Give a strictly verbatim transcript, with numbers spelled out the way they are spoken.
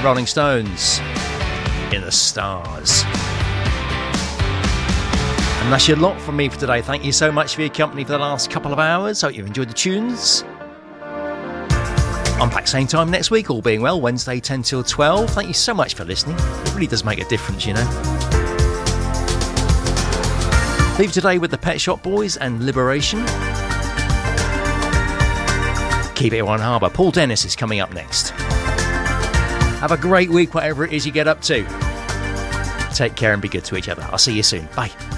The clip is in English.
Rolling Stones, In the Stars. And that's your lot from me for today. Thank you so much for your company for the last couple of hours. Hope you've enjoyed the tunes. I'm back same time next week, all being well, Wednesday ten till twelve. Thank you so much for listening. It really does make a difference, you know. Leave today with the Pet Shop Boys and Liberation. Keep it one harbour. Paul Dennis is coming up next. Have a great week, whatever it is you get up to. Take care and be good to each other. I'll see you soon. Bye.